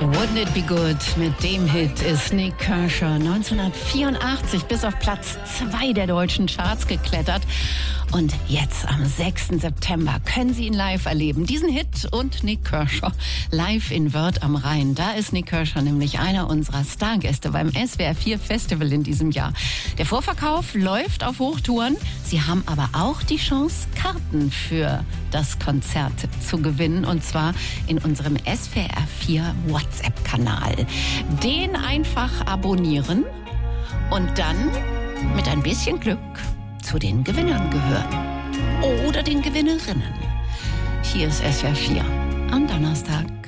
Wouldn't It Be Good? Mit dem Hit ist Nik Kershaw 1984 bis auf Platz 2 der deutschen Charts geklettert. Und jetzt am 6. September können Sie ihn live erleben. Diesen Hit und Nik Kershaw live in Wörth am Rhein. Da ist Nik Kershaw nämlich einer unserer Stargäste beim SWR 4 Festival in diesem Jahr. Der Vorverkauf läuft auf Hochtouren. Sie haben aber auch die Chance, Karten für das Konzert zu gewinnen. Und zwar in unserem SWR 4 WhatsApp-Kanal. Den einfach abonnieren und dann mit ein bisschen Glück zu den Gewinnern gehören. Oder den Gewinnerinnen. Hier ist SWR 4 am Donnerstag.